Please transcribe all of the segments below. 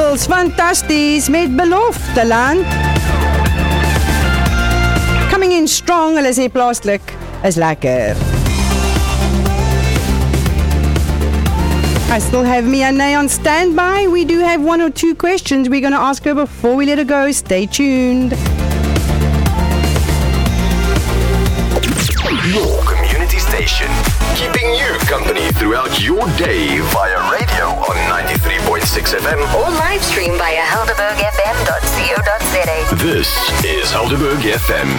Eagles, fantasties met belofte land. Coming in strong, hulle sê plaaslik is lekker. I still have Mia Nay on standby. We do have one or two questions we're going to ask her before we let her go. Stay tuned. Your community station, keeping you company throughout your day via radio on 93.6 FM or live stream via helderbergfm.co.za. This is Helderberg FM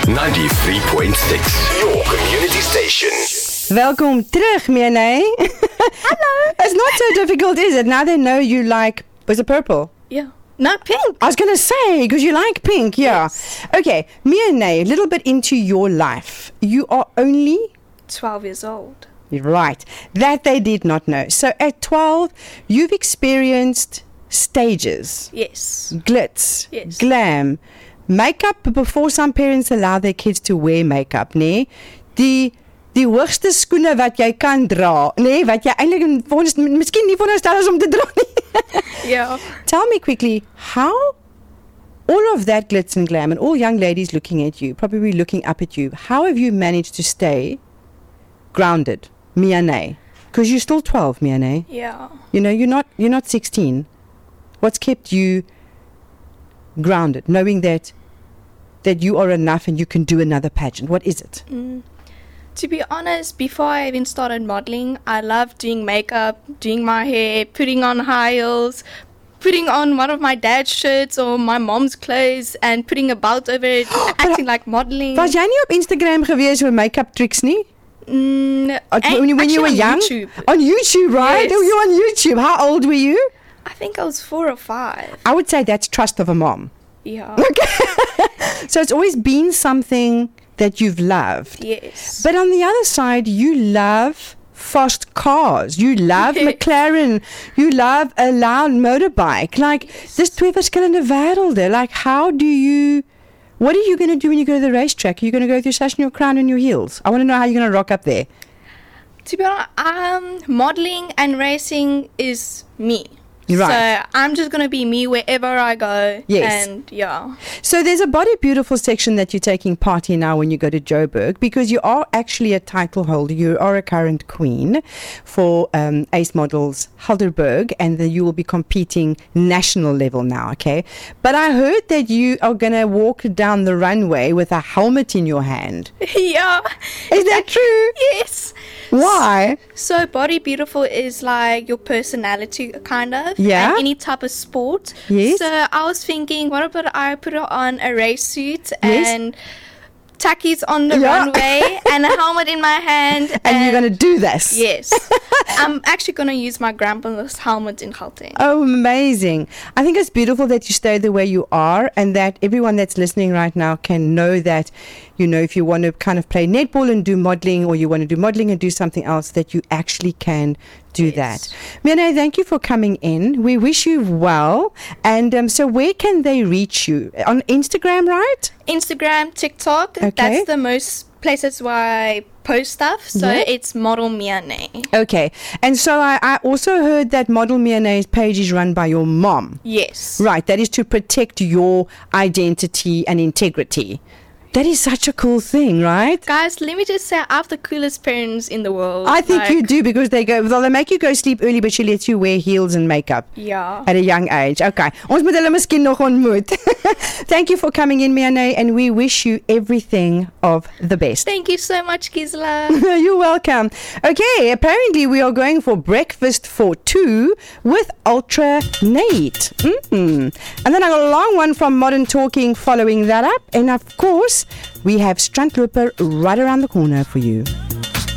93.6, your community station. Welkom terug, Mia Nay. Hello. It's not so difficult, is it? Now they know you like, was it purple? Yeah. No, pink. I was going to say, because you like pink, yeah. Yes. Okay, Mia Nay, a little bit into your life. You are only 12 years old. right. That they did not know. So at 12, you've experienced stages. Yes. Glitz, Yes. glam, makeup before some parents allow their kids to wear makeup, nee? Die hoogste skoene wat jy kan dra, nee, wat jy eintlik miskien nie veronderstel is om te dra nie. Yeah. Tell me quickly, how all of that glitz and glam and all young ladies looking at you, probably looking up at you, how have you managed to stay grounded, Mia Nay? Because you're still 12, Mia Nay. Yeah. You know, you're not 16. What's kept you grounded, knowing that you are enough and you can do another pageant? What is it? To be honest, before I even started modeling, I loved doing makeup, doing my hair, putting on high heels, putting on one of my dad's shirts or my mom's clothes and putting a belt over it, acting like modeling. Was jy nie op Instagram gewees met makeup tricks nie? When you were young? YouTube. On YouTube, right? Yes. Oh, you're on YouTube. How old were you? I think I was 4 or 5. I would say that's trust of a mom. Yeah. So it's always been something that you've loved. Yes. But on the other side, you love fast cars. You love McLaren. You love a loud motorbike. Like, dis twee verskillende wêrelde. Like, what are you going to do when you go to the racetrack? Are you going to go with your sash and your crown and your heels? I want to know how you're going to rock up there. To be honest, modeling and racing is me. Right. So I'm just going to be me wherever I go. Yes. And yeah. So there's a Body Beautiful section that you're taking part in now when you go to Joburg, because you are actually a title holder. You are a current queen for Ace Models Helderberg, and then you will be competing national level now, okay? But I heard that you are going to walk down the runway with a helmet in your hand. Yeah. Is that true? Yes. Why? So Body Beautiful is like your personality, kind of. Yeah. And any type of sport. Yes. So I was thinking, what about I put on a race suit Yes. and tackies on the Yeah. runway and a helmet in my hand. And you're going to do this? Yes. I'm actually going to use my grandpa's helmet in Gauteng. Oh, amazing. I think it's beautiful that you stay the way you are, and that everyone that's listening right now can know that, you know, if you want to kind of play netball and do modeling, or you want to do modeling and do something else, that you actually can do Yes. that. Mia Nay, thank you for coming in. We wish you well. And so where can they reach you? On Instagram, right? Instagram, TikTok. Okay. That's the most places where I post stuff. So Yeah. it's Model Mia Nay. Okay. And so I also heard that Model Mia Nay's page is run by your mom. Yes. Right, that is to protect your identity and integrity. That is such a cool thing, right? Guys, let me just say, I have the coolest parents in the world. I think Like, you do, because they make you go sleep early, but she lets you wear heels and makeup Yeah. at a young age. Okay. Ons moet hulle miskien nog ontmoet. Thank you for coming in, Mia Nay, and we wish you everything of the best. Thank you so much, Gisela. You're welcome. Okay, apparently we are going for breakfast for 2 with Ultra Nate. And then I got a long one from Modern Talking following that up. And of course, we have Strandloper right around the corner for you.